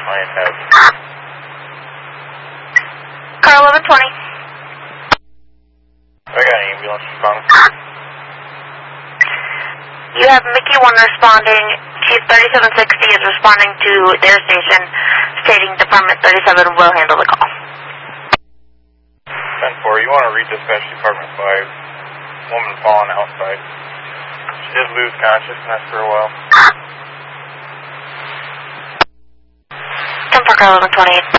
my head. Car 1120. I got an ambulance responding. You have Mickey 1 responding. Chief 3760 is responding to their station, stating Department 37 will handle the call. 10-4, you want to redispatch Department 5. Woman falling outside. She did lose consciousness for a while. 10-4, car 1128.